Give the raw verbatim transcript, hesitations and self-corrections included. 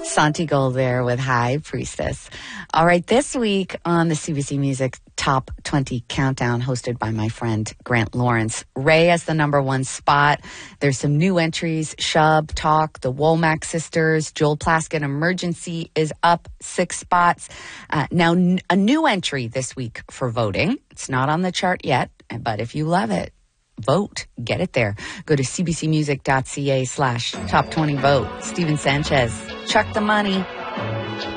Santi Gold there with High Priestess. All right, this week on the C B C Music Top twenty Countdown, hosted by my friend Grant Lawrence. Ray has the number one spot. There's some new entries. Shub, Talk, the Womack Sisters, Joel Plaskett, Emergency is up six spots. Uh, now, n- a new entry this week for voting. It's not on the chart yet, but if you love it, vote. Get it there. Go to cbcmusic.ca slash top 20 vote. Steven Sanchez, chuck the money.